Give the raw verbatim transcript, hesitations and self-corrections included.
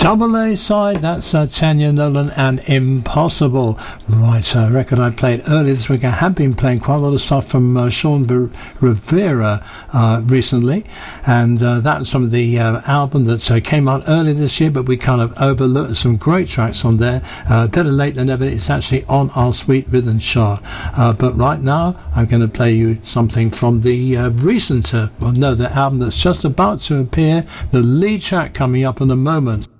Double A side, that's uh, Tanya Nolan and Impossible. Right, a uh, record I played earlier this week. I have been playing quite a lot of stuff from uh, Sean B- Rivera uh, recently, and uh, that's from the uh, album that uh, came out earlier this year, but we kind of overlooked some great tracks on there. Uh, better late than never. It's actually on our Sweet Rhythm chart. Uh, but right now, I'm going to play you something from the uh, recent, uh, well, no, the album that's just about to appear, the lead track coming up in a moment.